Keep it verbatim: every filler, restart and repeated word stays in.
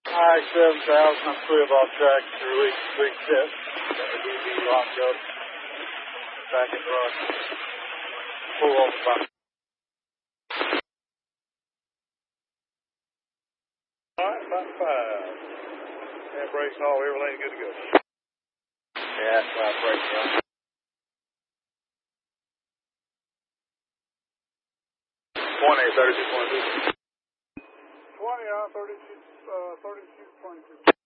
I seven thousand, I'm clear ball track through week, week six. Got the D B locked up. Back and run. Pull off the box. Alright, about five. Hand brakes and all, everything good to go. Yeah, that's five brakes on. twenty, thirty-two, twenty-two. twenty, uh, thirty-two, uh, thirty-two, twenty-two.